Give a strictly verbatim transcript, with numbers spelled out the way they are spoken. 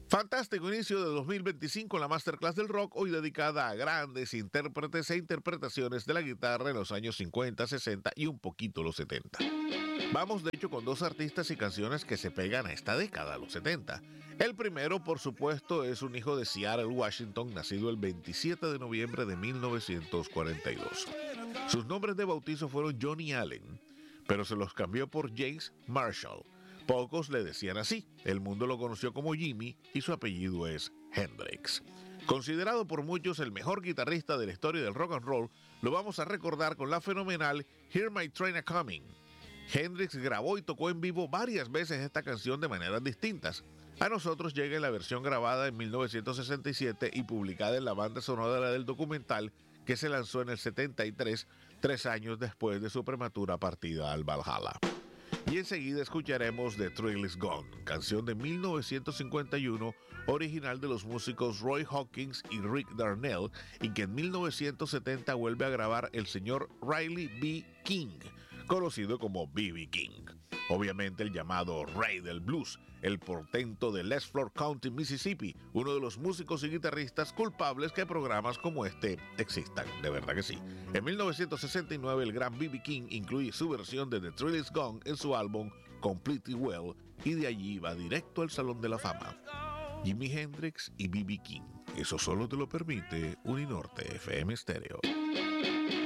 Fantástico inicio de dos mil veinticinco en la Masterclass del Rock, hoy dedicada a grandes intérpretes e interpretaciones de la guitarra en los años cincuenta, sesenta y un poquito los setenta. Vamos de hecho con dos artistas y canciones que se pegan a esta década, los setenta. El primero, por supuesto, es un hijo de Seattle, Washington, nacido el veintisiete de noviembre de mil novecientos cuarenta y dos. Sus nombres de bautizo fueron Johnny Allen, pero se los cambió por James Marshall. Pocos le decían así, el mundo lo conoció como Jimi y su apellido es Hendrix. Considerado por muchos el mejor guitarrista de la historia del rock and roll, lo vamos a recordar con la fenomenal Hear My Train A-Coming. Hendrix grabó y tocó en vivo varias veces esta canción de maneras distintas. A nosotros llega en la versión grabada en mil novecientos sesenta y siete y publicada en la banda sonora del documental que se lanzó en el setenta y tres, tres años después de su prematura partida al Valhalla. Y enseguida escucharemos The Thrill Is Gone, canción de mil novecientos cincuenta y uno, original de los músicos Roy Hawkins y Rick Darnell, y que en mil novecientos setenta vuelve a grabar el señor Riley B. King, conocido como B B. King. Obviamente el llamado Rey del Blues, el portento de Les Floyd County, Mississippi, uno de los músicos y guitarristas culpables que programas como este existan, de verdad que sí. En mil novecientos sesenta y nueve el gran B B. King incluye su versión de The Thrill Is Gone en su álbum Completely Well y de allí va directo al Salón de la Fama. Jimi Hendrix y B B. King, eso solo te lo permite Uninorte F M Stereo.